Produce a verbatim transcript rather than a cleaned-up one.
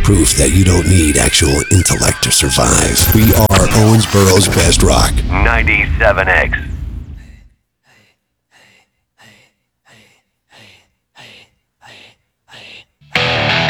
proof that you don't need actual intellect to survive. We are Owensboro's best rock. ninety-seven X.